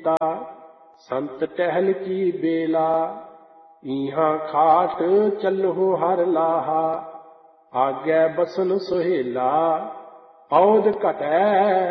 कीता संत टहल की बेला। इहाँ खाट चलहो हर लाहा आगे बसन सुहेला। औध घटै